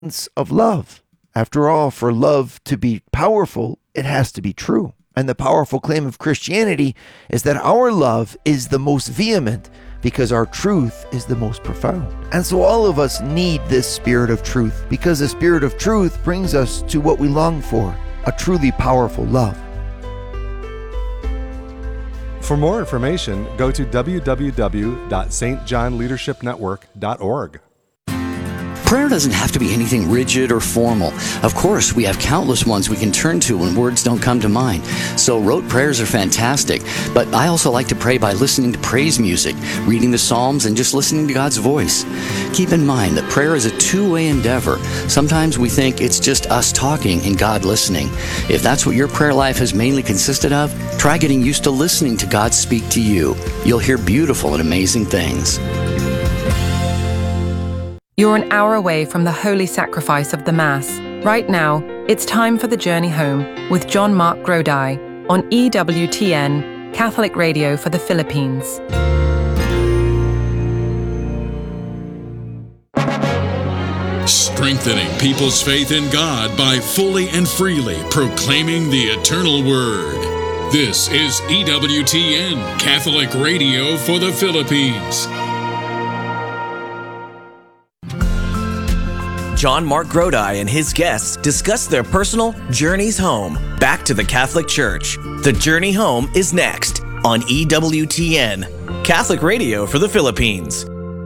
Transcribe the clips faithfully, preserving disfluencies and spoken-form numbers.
of love. After all, for love to be powerful, it has to be true. And the powerful claim of Christianity is that our love is the most vehement because our truth is the most profound. And so all of us need this spirit of truth, because the spirit of truth brings us to what we long for, a truly powerful love. For more information, go to w w w dot s t john leadership network dot org. Prayer doesn't have to be anything rigid or formal. Of course, we have countless ones we can turn to when words don't come to mind. So rote prayers are fantastic, but I also like to pray by listening to praise music, reading the Psalms, and just listening to God's voice. Keep in mind that prayer is a two-way endeavor. Sometimes we think it's just us talking and God listening. If that's what your prayer life has mainly consisted of, try getting used to listening to God speak to you. You'll hear beautiful and amazing things. You're an hour away from the holy sacrifice of the Mass. Right now, it's time for the journey home with John Mark Grodi on E W T N, Catholic Radio for the Philippines. Strengthening people's faith in God by fully and freely proclaiming the eternal Word. This is E W T N, Catholic Radio for the Philippines. John Mark Grodi and his guests discuss their personal journeys home, back to the Catholic Church. The Journey Home is next on E W T N, Catholic Radio for the Philippines.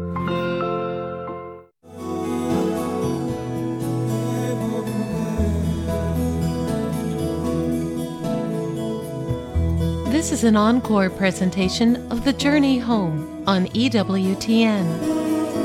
This is an encore presentation of The Journey Home on E W T N.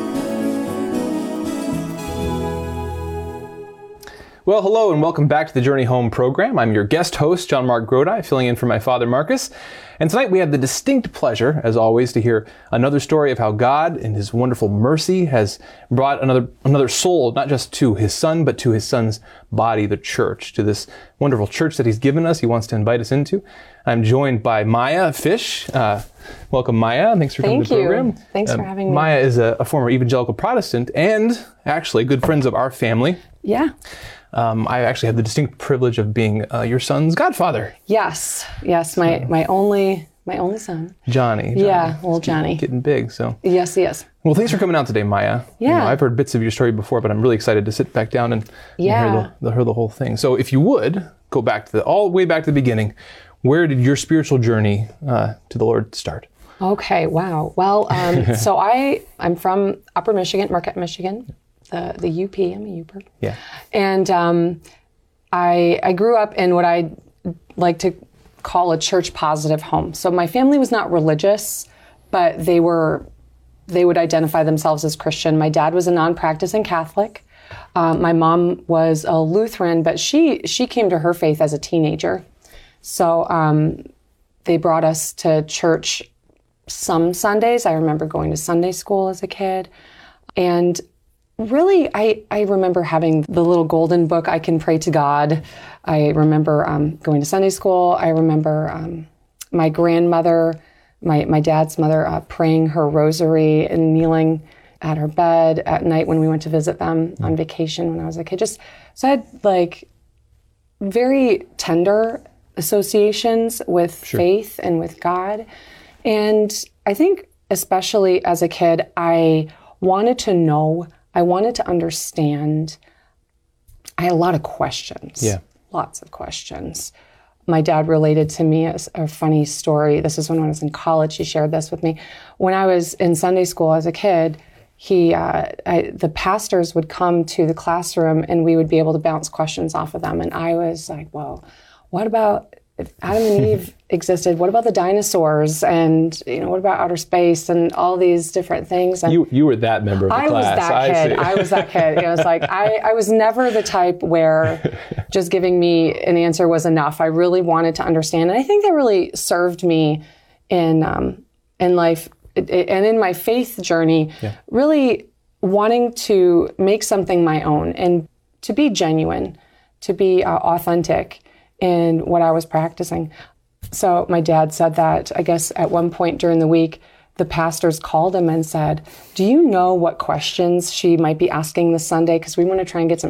Well, hello and welcome back to the Journey Home program. I'm your guest host, John Mark Grodi, filling in for my father, Marcus. And tonight we have the distinct pleasure, as always, to hear another story of how God, in His wonderful mercy, has brought another another soul, not just to His Son, but to His Son's body, the church, to this wonderful church that He's given us, He wants to invite us into. I'm joined by Maya Fish. Uh, welcome, Maya. Thanks for coming Thank to the program. you. Thanks uh, for having me. Maya is a, a former evangelical Protestant and actually good friends of our family. Yeah. Um, I actually have the distinct privilege of being uh, your son's godfather. Yes, yes, my, so. my only my only son. Johnny. Johnny. Yeah, little Johnny. Getting big, so. Yes, yes. Well, thanks for coming out today, Maya. Yeah. You know, I've heard bits of your story before, but I'm really excited to sit back down and, yeah. and hear, the, the, hear the whole thing. So if you would, go back to the, all the way back to the beginning. Where did your spiritual journey uh, to the Lord start? Okay, wow. Well, um, so I, I'm from Upper Michigan, Marquette, Michigan, the, the U P. I'm a U-Bird. Yeah. And um, I, I grew up in what I like to call a church-positive home. So my family was not religious, but they were, they would identify themselves as Christian. My dad was a non-practicing Catholic. Um, my mom was a Lutheran, but she she came to her faith as a teenager. So um, they brought us to church some Sundays. I remember going to Sunday school as a kid. And really, I, I remember having the little golden book, I Can Pray to God. I remember um, going to Sunday school. I remember um, my grandmother, my, my dad's mother, uh, praying her rosary and kneeling at her bed at night when we went to visit them on vacation when I was a kid. Just, so I had like very tender associations with sure. faith and with God. And I think especially as a kid, I wanted to know, I wanted to understand. I had a lot of questions. Yeah. Lots of questions. My dad related to me a, a funny story. This is when I was in college. He shared this with me. When I was in Sunday school as a kid, he, uh, I, the pastors would come to the classroom and we would be able to bounce questions off of them. And I was like, well, what about if Adam and Eve existed? What about the dinosaurs? And, you know, what about outer space and all these different things? And you you were that member of the I class. Was that I kid. I was that kid. It was like, I, I was never the type where just giving me an answer was enough. I really wanted to understand. And I think that really served me in, um, in life it, it, and in my faith journey, yeah. really wanting to make something my own and to be genuine, to be uh, authentic in what I was practicing. So my dad said that, I guess, at one point during the week, the pastors called him and said, do you know what questions she might be asking this Sunday? Because we want to try and get some